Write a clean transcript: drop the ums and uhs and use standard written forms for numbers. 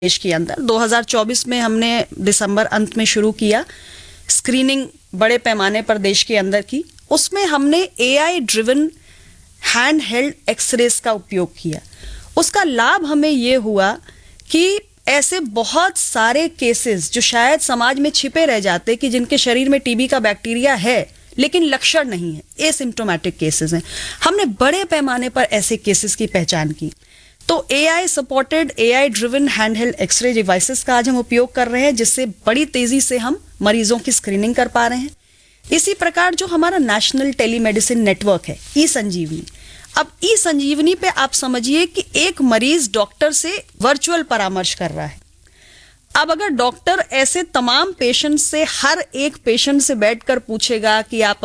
देश के अंदर 2024 में हमने दिसंबर अंत में शुरू किया स्क्रीनिंग बड़े पैमाने पर देश के अंदर की। उसमें हमने AI driven hand held X-rays का उपयोग किया। उसका लाभ हमें ये हुआ कि ऐसे बहुत सारे केसेस जो शायद समाज में छिपे रह जाते कि जिनके शरीर में टीबी का बैक्टीरिया है लेकिन लक्षण नहीं है, एसिम्प्टोमेटिक केसेस हैं, हमने बड़े पैमाने पर ऐसे केसेस की पहचान की। तो AI supported AI driven handheld x ray devices का आज हम उपयोग कर रहे हैं, जिससे बड़ी तेजी से हम मरीजों की स्क्रीनिंग कर पा रहे हैं। इसी प्रकार जो हमारा नेशनल टेलीमेडिसिन नेटवर्क है ई-संजीवनी, अब ई-संजीवनी पे आप समझिए कि एक मरीज डॉक्टर से वर्चुअल परामर्श कर रहा है। अब अगर डॉक्टर ऐसे तमाम पेशेंट से हर एक पेशेंट से बैठकर पूछेगा कि आप